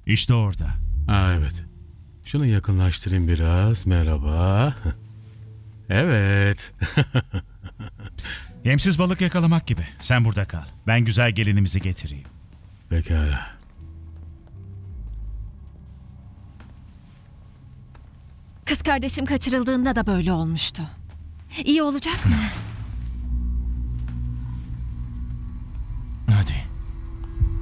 İşte orada. Evet. Şunu yakınlaştırayım biraz. Merhaba. Evet. Yemsiz balık yakalamak gibi. Sen burada kal. Ben güzel gelinimizi getireyim. Pekala. Kız kardeşim kaçırıldığında da böyle olmuştu. İyi olacak mı?